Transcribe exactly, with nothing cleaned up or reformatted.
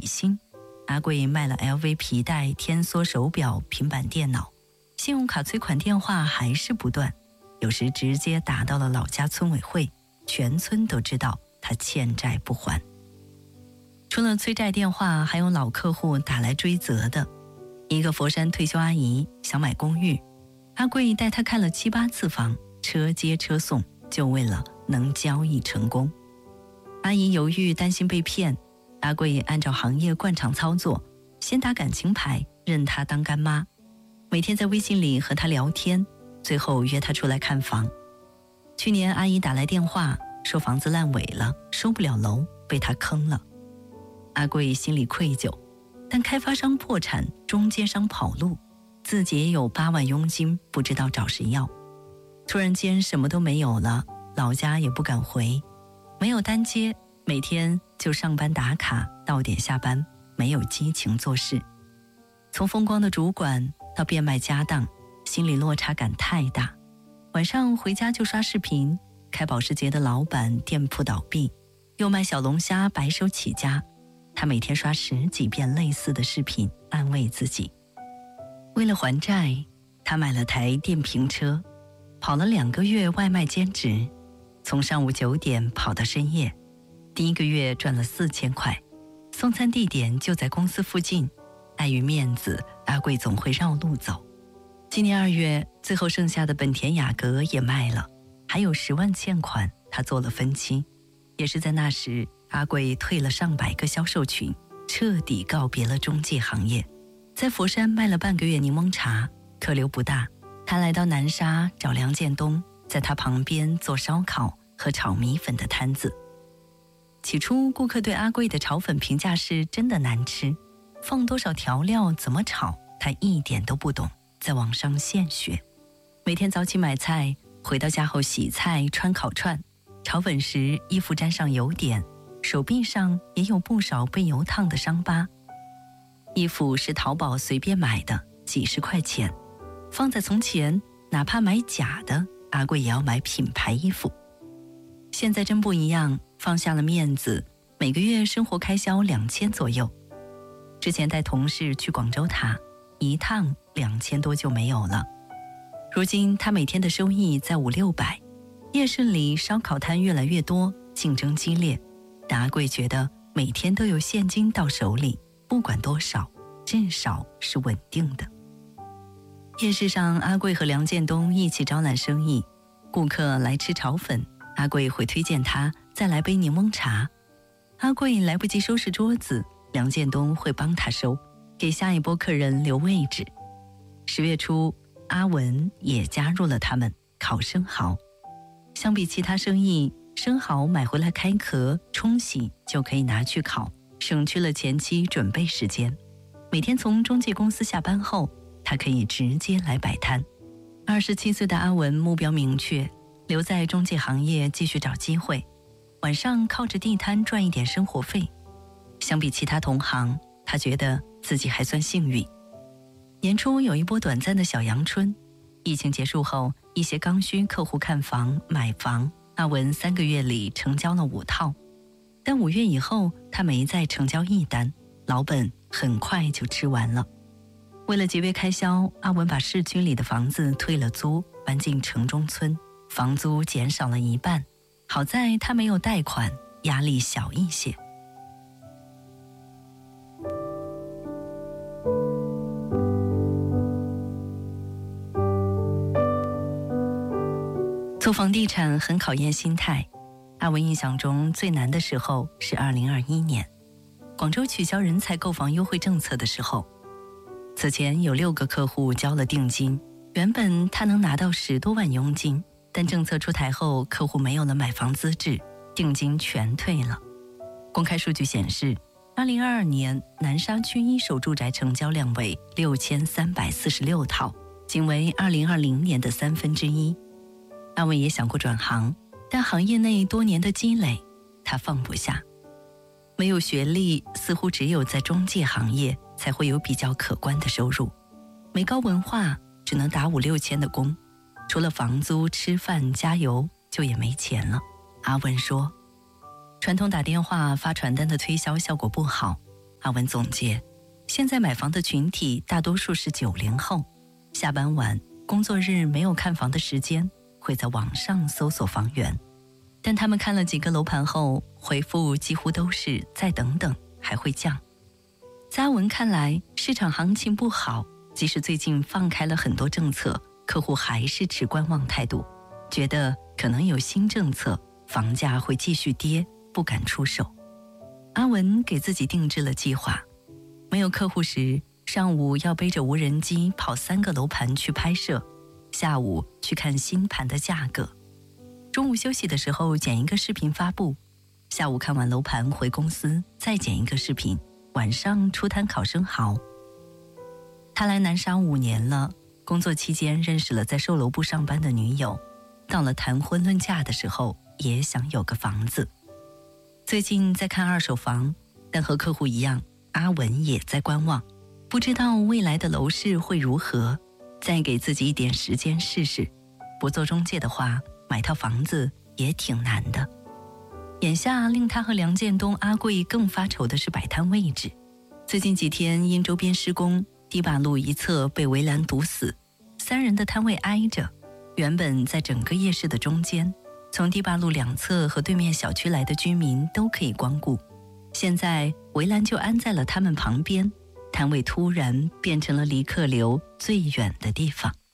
薪。阿贵卖了 L V 皮带、天梭手表、平板电脑，信用卡催款电话还是不断，有时直接打到了老家村委会，全村都知道他欠债不还。除了催债电话，还有老客户打来追责的。一个佛山退休阿姨想买公寓，阿贵带她看了七八次房，车接车送，就为了能交易成功。阿姨犹豫，担心被骗，阿贵也按照行业惯常操作，先打感情牌，认她当干妈，每天在微信里和她聊天，最后约她出来看房。去年阿姨打来电话说房子烂尾了，收不了楼，被她坑了。阿贵心里愧疚，但开发商破产，中介商跑路，自己也有八万佣金，不知道找谁要。突然间什么都没有了，老家也不敢回，没有单接，每天就上班打卡，到点下班，没有激情做事。从风光的主管到变卖家当，心理落差感太大。晚上回家就刷视频，开保时捷的老板店铺倒闭，又卖小龙虾白手起家。他每天刷十几遍类似的视频，安慰自己。为了还债，他买了台电瓶车，跑了两个月外卖兼职，从上午九点跑到深夜。第一个月赚了四千块，送餐地点就在公司附近。碍于面子，阿贵总会绕路走。今年二月，最后剩下的本田雅阁也卖了，还有十万欠款，他做了分期。也是在那时，阿贵退了上百个销售群，彻底告别了中介行业。在佛山卖了半个月柠檬茶，客流不大，他来到南沙找梁建东，在他旁边做烧烤和炒米粉的摊子。起初顾客对阿贵的炒粉评价是真的难吃，放多少调料怎么炒他一点都不懂，在网上现学。每天早起买菜，回到家后洗菜穿烤串，炒粉时衣服沾上油点，手臂上也有不少被油烫的伤疤。衣服是淘宝随便买的，几十块钱，放在从前哪怕买假的，阿贵也要买品牌衣服。现在真不一样，放下了面子，每个月生活开销两千左右。之前带同事去广州塔，一趟两千多就没有了。如今他每天的收益在五六百，夜市里烧烤摊越来越多，竞争激烈，但阿贵觉得每天都有现金到手里，不管多少，至少是稳定的。夜市上，阿贵和梁建东一起招揽生意，顾客来吃炒粉，阿贵会推荐他再来杯柠檬茶。阿贵来不及收拾桌子，梁建东会帮他收，给下一波客人留位置。十月初，阿文也加入了他们，烤生蚝。相比其他生意，生蚝买回来开壳冲洗就可以拿去烤，省去了前期准备时间。每天从中介公司下班后，他可以直接来摆摊。二十七岁的阿文目标明确，留在中介行业继续找机会，晚上靠着地摊赚一点生活费。相比其他同行，他觉得自己还算幸运。年初有一波短暂的小阳春，疫情结束后，一些刚需客户看房买房，阿文三个月里成交了五套，但五月以后他没再成交一单，老本很快就吃完了。为了节约开销，阿文把市区里的房子退了租，搬进城中村，房租减少了一半。好在他没有贷款，压力小一些。做房地产很考验心态，阿文印象中最难的时候是二零二一年，广州取消人才购房优惠政策的时候。此前有六个客户交了定金，原本他能拿到十多万佣金，但政策出台后，客户没有了买房资质，定金全退了。公开数据显示，二零二二年南沙区一手住宅成交量为六千三百四十六套，仅为二零二零年的三分之一。阿文也想过转行，但行业内多年的积累，他放不下。没有学历，似乎只有在中介行业才会有比较可观的收入。没高文化，只能打五六千的工，除了房租、吃饭、加油，就也没钱了。阿文说，传统打电话发传单的推销效果不好， 阿文总结，现在买房的群体大多数是九零后，下班晚、工作日没有看房的时间，会在网上搜索房源。但他们看了几个楼盘后，回复几乎都是再等等，还会降。在阿文看来，市场行情不好，即使最近放开了很多政策，客户还是持观望态度，觉得可能有新政策，房价会继续跌，不敢出手。阿文给自己定制了计划，没有客户时，上午要背着无人机跑三个楼盘去拍摄，下午去看新盘的价格，中午休息的时候剪一个视频发布，下午看完楼盘回公司再剪一个视频，晚上出摊烤生蚝。他来南沙五年了，工作期间认识了在售楼部上班的女友，到了谈婚论嫁的时候，也想有个房子。最近在看二手房，但和客户一样，阿文也在观望，不知道未来的楼市会如何，再给自己一点时间试试。不做中介的话，买套房子也挺难的。眼下令他和梁建东、阿贵更发愁的是摆摊位置。最近几天因周边施工，堤坝路一侧被围栏堵死，三人的摊位挨着，原本在整个夜市的中间，从堤坝路两侧和对面小区来的居民都可以光顾，现在围栏就安在了他们旁边，摊位突然变成了离客流最远的地方。